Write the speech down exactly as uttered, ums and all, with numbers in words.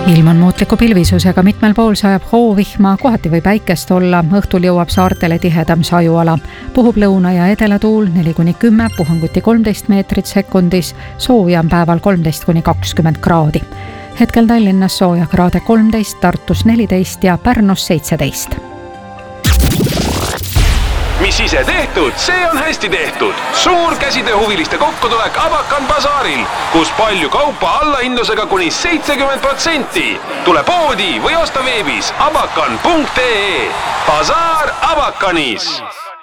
Ilm on muutliku pilvisusega, mitmel pool sajab hoovihma, kohati või päikest olla, õhtul jõuab saartele tihedam sajuala. Puhub lõuna- ja edelatuul neli kuni kümme, puhanguti kolmteist meetrit sekundis, sooja on päeval kolmteist kuni kakskümmend kraadi. Hetkel Tallinnas sooja kraade kolmteist, Tartus neliteist ja Pärnus seitseteist. Mis ise tehtud, see on hästi tehtud. Suur käsitööhuviliste kokkutulek Abakan basaaril, kus palju kaupa allahindlusega kuni seitsekümmend protsenti. Tule poodi või osta veebis abakan punkt ee. Basaar Abakanis.